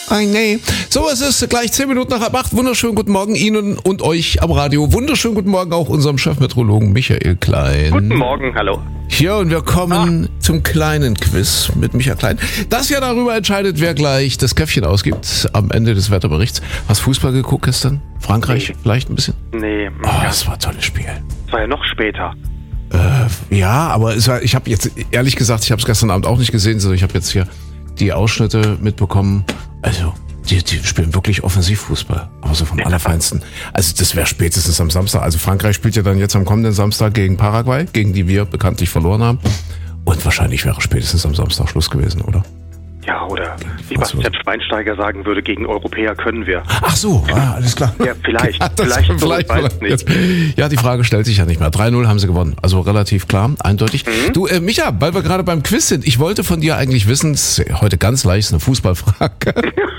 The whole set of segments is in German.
nee. So, es ist gleich 10 Minuten nach 8. Wunderschönen guten Morgen Ihnen und euch am Radio. Wunderschönen guten Morgen auch unserem Chefmeteorologen Michael Klein. Guten Morgen, hallo. Ja, und wir kommen zum kleinen Quiz mit Michael Klein. Das ja darüber entscheidet, wer gleich das Käffchen ausgibt am Ende des Wetterberichts. Hast Fußball geguckt gestern? Frankreich vielleicht ein bisschen? Nee. Das war ein tolles Spiel. Das war ja noch später. Ja, aber ich habe jetzt, ehrlich gesagt, ich habe es gestern Abend auch nicht gesehen, sondern ich habe jetzt hier die Ausschnitte mitbekommen. Also, die spielen wirklich Offensivfußball, aber so vom Allerfeinsten. Also das wäre spätestens am Samstag. Also Frankreich spielt ja dann jetzt am kommenden Samstag gegen Paraguay, gegen die wir bekanntlich verloren haben. Und wahrscheinlich wäre spätestens am Samstag Schluss gewesen, oder? Ja, oder wie Bastian Schweinsteiger sagen würde, gegen Europäer können wir. Ach so, alles klar. Ja, vielleicht. Ja, vielleicht nicht. Ja, die Frage stellt sich ja nicht mehr. 3-0 haben sie gewonnen. Also relativ klar, eindeutig. Du, Micha, weil wir gerade beim Quiz sind, ich wollte von dir eigentlich wissen, das ist heute ganz leicht eine Fußballfrage.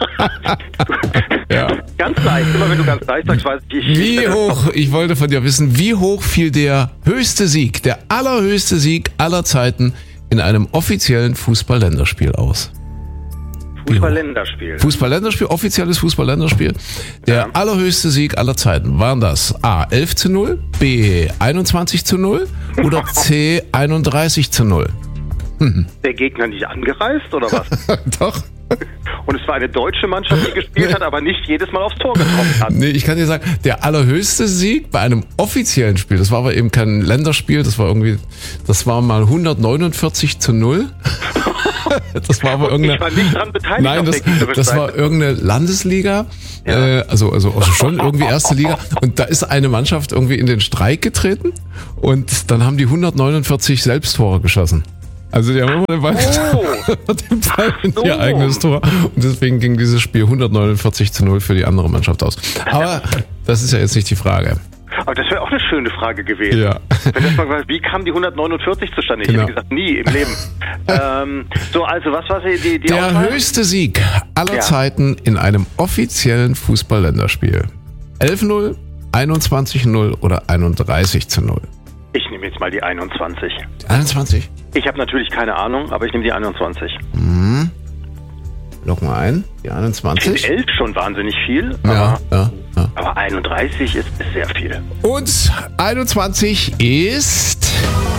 Ja. Ganz leicht. Immer wenn du ganz leicht sagst, weiß ich. Ich wollte von dir wissen, wie hoch fiel der allerhöchste Sieg aller Zeiten in einem offiziellen Fußball-Länderspiel aus? Fußball-Länderspiel, offizielles Fußball-Länderspiel. Der allerhöchste Sieg aller Zeiten. Waren das A, 11-0, B, 21-0 oder C, 31-0? Der Gegner nicht angereist, oder was? Doch. Und es war eine deutsche Mannschaft, die gespielt hat, aber nicht jedes Mal aufs Tor getroffen hat. Nee, ich kann dir sagen, der allerhöchste Sieg bei einem offiziellen Spiel, das war aber eben kein Länderspiel, das war mal 149-0. Das war aber irgendeine. Ich war nicht dran beteiligt. Nein, das war irgendeine Landesliga, ja. Also schon irgendwie erste Liga. Und da ist eine Mannschaft irgendwie in den Streik getreten und dann haben die 149 Selbsttore geschossen. Also die haben immer den Ball in ihr eigenes Tor. Und deswegen ging dieses Spiel 149-0 für die andere Mannschaft aus. Aber das ist ja jetzt nicht die Frage. Aber das wäre auch eine schöne Frage gewesen. Ja. Wenn das mal, wie kam die 149 zustande? Ich hätte gesagt, nie im Leben. Also was war die Der Auswahl? höchste Sieg aller Zeiten in einem offiziellen Fußball-Länderspiel. 11-0, 21-0 oder 31-0? Ich nehme jetzt mal die 21. 21? Ich habe natürlich keine Ahnung, aber ich nehme die 21. Log mal ein, die 21. Ich finde 11 schon wahnsinnig viel, Ja. aber 31 ist sehr viel. Und 21 ist...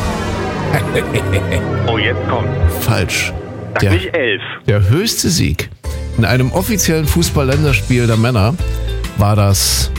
Oh, jetzt kommt. Falsch. Sag nicht 11. Der höchste Sieg in einem offiziellen Fußball-Länderspiel der Männer war das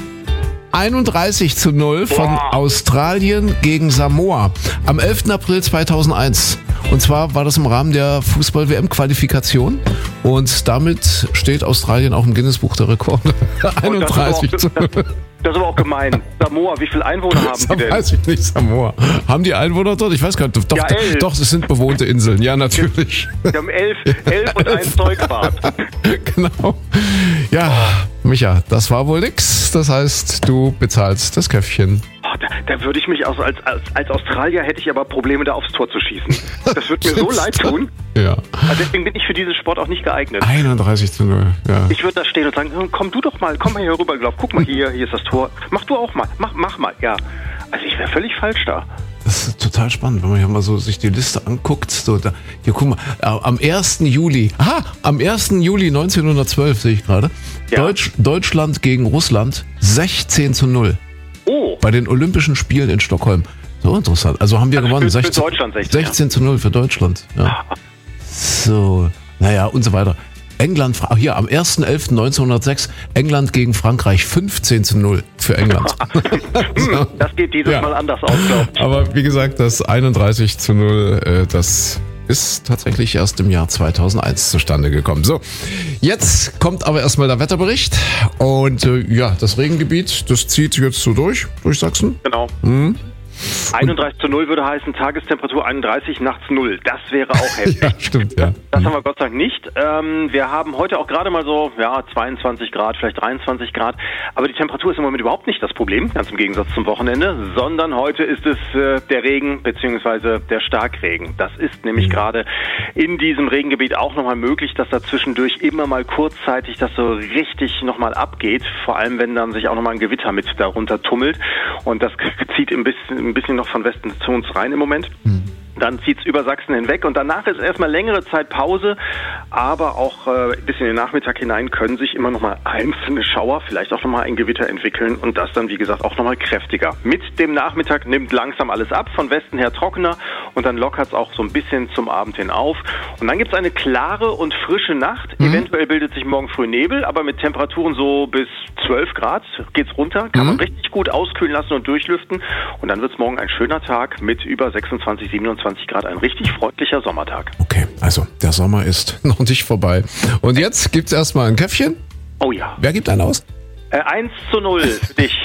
31-0 von Australien gegen Samoa am 11. April 2001. Und zwar war das im Rahmen der Fußball-WM-Qualifikation und damit steht Australien auch im Guinness-Buch der Rekorde. 31-0. Das ist aber auch gemein. Samoa, wie viele Einwohner haben die denn? Weiß ich nicht, Samoa. Haben die Einwohner dort? Ich weiß gar nicht. Doch, es sind bewohnte Inseln. Ja, natürlich. Die haben 11 und ein Zeugwart. Genau. Ja, Micha, das war wohl nix. Das heißt, du bezahlst das Käffchen. Da würde ich mich als Australier hätte ich aber Probleme, da aufs Tor zu schießen. Das würde mir so leid tun. Ja. Also deswegen bin ich für diesen Sport auch nicht geeignet. 31-0, ja. Ich würde da stehen und sagen, komm du doch mal, komm mal hier rüber, guck mal hier ist das Tor. Mach du auch mal, mach mal, ja. Also ich wäre völlig falsch da. Das ist total spannend, wenn man hier mal so sich die Liste anguckt. Hier, guck mal, am 1. Juli 1912 sehe ich gerade. Ja. Deutschland gegen Russland 16-0. Oh. Bei den Olympischen Spielen in Stockholm. So interessant. Also haben wir gewonnen. Für Deutschland 16-0 für Deutschland. Ja. So, naja, und so weiter. England, hier am 1.11.1906, England gegen Frankreich 15-0 für England. Das geht dieses Mal anders aus, glaube ich. Aber wie gesagt, das 31-0, das ist tatsächlich erst im Jahr 2001 zustande gekommen. So, jetzt kommt aber erstmal der Wetterbericht. Und das Regengebiet, das zieht jetzt so durch Sachsen. Genau. 31-0 würde heißen, Tagestemperatur 31, nachts 0. Das wäre auch heftig. Ja, stimmt, ja. Das haben wir Gott sei Dank nicht. Wir haben heute auch gerade mal so 22 Grad, vielleicht 23 Grad. Aber die Temperatur ist im Moment überhaupt nicht das Problem, ganz im Gegensatz zum Wochenende, sondern heute ist es der Regen bzw. der Starkregen. Das ist nämlich gerade in diesem Regengebiet auch nochmal möglich, dass da zwischendurch immer mal kurzzeitig das so richtig nochmal abgeht. Vor allem, wenn dann sich auch nochmal ein Gewitter mit darunter tummelt. Und das zieht ein bisschen noch von Westen zu uns rein im Moment. Dann zieht's über Sachsen hinweg und danach ist erstmal längere Zeit Pause, aber auch bis in den Nachmittag hinein können sich immer noch mal einzelne Schauer, vielleicht auch noch mal ein Gewitter entwickeln und das dann, wie gesagt, auch noch mal kräftiger. Mit dem Nachmittag nimmt langsam alles ab, von Westen her trockener und dann lockert's auch so ein bisschen zum Abend hin auf. Und dann gibt's eine klare und frische Nacht. Eventuell bildet sich morgen früh Nebel, aber mit Temperaturen so bis 12 Grad geht's runter, kann man richtig gut auskühlen lassen und durchlüften und dann wird's morgen ein schöner Tag mit über 26, 27 Grad, ein richtig freundlicher Sommertag. Okay, also der Sommer ist noch nicht vorbei. Und jetzt gibt's erstmal ein Käffchen. Oh ja. Wer gibt einen aus? 1:0 für dich.